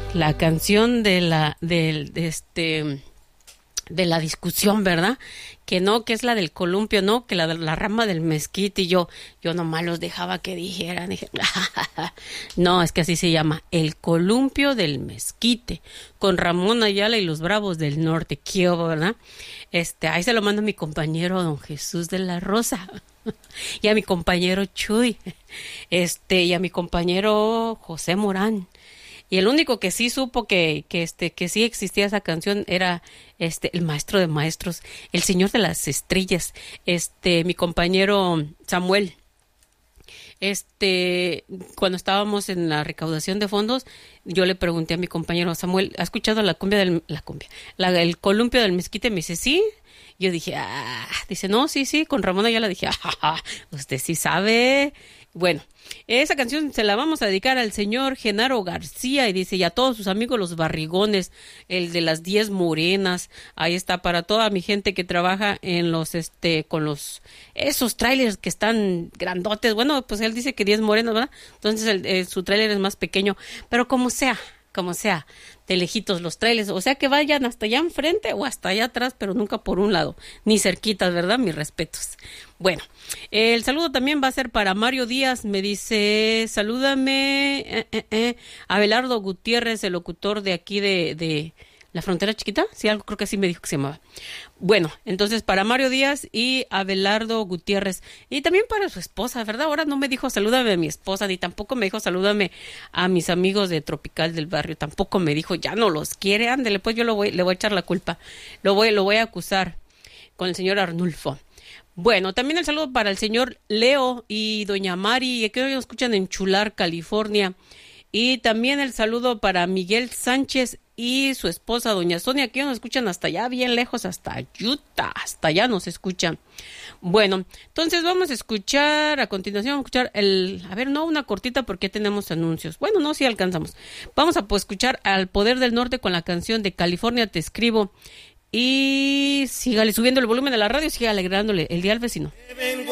La canción de la discusión, ¿verdad? Que no, que es la del columpio, no, que la rama del mezquite, y yo nomás los dejaba que dijeran. Dije, no, es que así se llama, el columpio del mezquite, con Ramón Ayala y los Bravos del Norte. ¿Qué hubo, verdad? Ahí se lo mando a mi compañero don Jesús de la Rosa, y a mi compañero Chuy, y a mi compañero José Morán. Y el único que sí supo que sí existía esa canción era el maestro de maestros, el señor de las estrellas, mi compañero Samuel. Cuando estábamos en la recaudación de fondos, yo le pregunté a mi compañero Samuel, ¿ha escuchado el columpio del mezquite? Me dice, sí. Yo dije, dice, no, sí, con Ramón Ayala. Dije, usted sí sabe. Bueno, esa canción se la vamos a dedicar al señor Genaro García, y dice, y a todos sus amigos los barrigones, el de las 10 morenas. Ahí está, para toda mi gente que trabaja en esos trailers que están grandotes. Bueno, pues él dice que 10 morenas, ¿verdad? Entonces su trailer es más pequeño, pero como sea, de lejitos los trailers, o sea que vayan hasta allá enfrente o hasta allá atrás, pero nunca por un lado, ni cerquitas, ¿verdad? Mis respetos. Bueno, el saludo también va a ser para Mario Díaz, me dice, salúdame, Abelardo Gutiérrez, el locutor de aquí de La Frontera Chiquita, sí, algo creo que así me dijo que se llamaba. Bueno, entonces para Mario Díaz y Abelardo Gutiérrez, y también para su esposa, ¿verdad? Ahora no me dijo salúdame a mi esposa, ni tampoco me dijo salúdame a mis amigos de Tropical del Barrio, tampoco me dijo, ya no los quiere, ándele, pues yo le voy a echar la culpa, lo voy a acusar con el señor Arnulfo. Bueno, también el saludo para el señor Leo y doña Mari, que hoy nos escuchan en Chular, California. Y también el saludo para Miguel Sánchez y su esposa, doña Sonia, que nos escuchan hasta allá, bien lejos, hasta Utah, hasta allá nos escuchan. Bueno, entonces vamos a escuchar, a continuación vamos a escuchar una cortita porque tenemos anuncios. Bueno, no, sí alcanzamos. Vamos a escuchar al Poder del Norte con la canción de California Te Escribo. Y sígale subiendo el volumen de la radio, siga alegrándole el día al vecino.